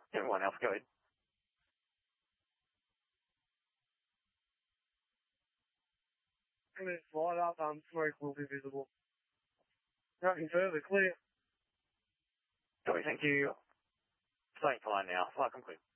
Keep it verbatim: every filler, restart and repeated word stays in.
Everyone else, go ahead. And then slide up, um, smoke will be visible. Nothing further, clear. Sorry, thank you. Staying fine now. Flight complete.